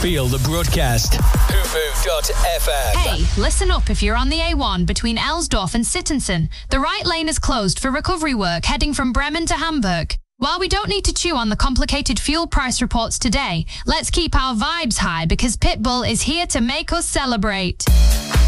Feel the broadcast. Hoofoo.fm. Hey, listen up if you're on the A1 between Elsdorf and Sittensen. The right lane is closed for recovery work heading from Bremen to Hamburg. While we don't need to chew on the complicated fuel price reports today, let's keep our vibes high because Pitbull is here to make us celebrate.